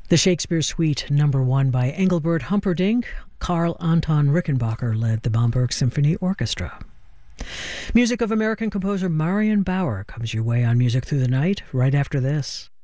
The Shakespeare Suite Number 1 by Engelbert Humperdinck. Karl Anton Rickenbacker led the Bamberg Symphony Orchestra. Music of American composer Marion Bauer comes your way on Music Through the Night right after this.